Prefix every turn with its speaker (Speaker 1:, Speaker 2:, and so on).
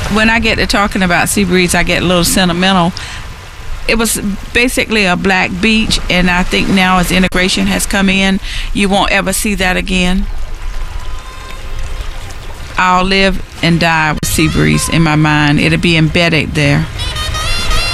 Speaker 1: when I get to talking about Seabreeze, I get a little sentimental. It was basically a black beach, and I think now as integration has come in, you won't ever see that again. I'll live and die with Seabreeze in my mind. It'll be embedded there.